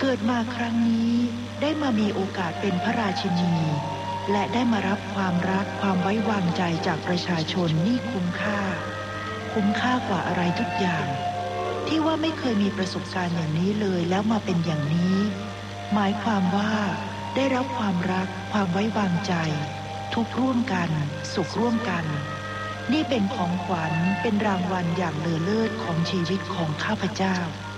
เกิดมาครั้งนี้ได้มามีโอกาสเป็นพระราชินีและได้มารับความรักความไว้วางใจจากประชาชนนี่คุ้มค่ากว่าอะไรทุกอย่างที่ว่าไม่เคยมีประสบการณ์อย่างนี้เลยแล้วมาเป็นอย่างนี้หมายความว่าได้รับความรักความไว้วางใจทุกข์ร่วมกันสุขร่วมกันนี่เป็นของขวัญเป็นรางวัลอย่างเลอเลิศของชีวิตของข้าพเจ้า